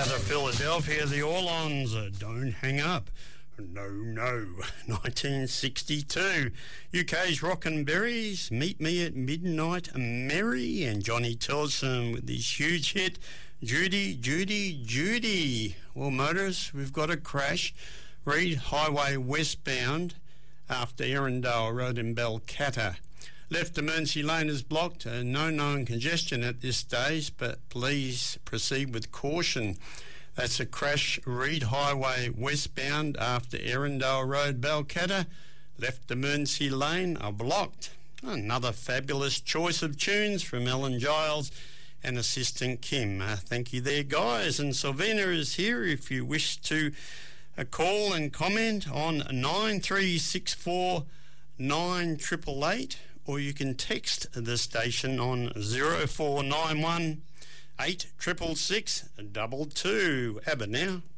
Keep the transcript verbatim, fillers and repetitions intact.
out of Philadelphia, the Orlons, uh, Don't Hang Up. No, no, nineteen sixty-two. U K's Rockin' Berries, Meet Me at Midnight Mary, and Johnny Tillotson with his huge hit, Judy, Judy, Judy. Well, motorists, we've got a crash. Reed Highway westbound after Erindale Road in Balcatta. Left Emergency Lane is blocked. Uh, no known congestion at this stage, but please proceed with caution. That's a crash, Reed Highway westbound after Erindale Road, Balcatta. Left Emergency Lane are blocked. Another fabulous choice of tunes from Ellen Giles and assistant Kim. Uh, thank you there, guys. And Sylvina is here if you wish to uh, call and comment on nine three six four nine eight eight eight, or you can text the station on zero four nine one eight six six six two two. ABBA now.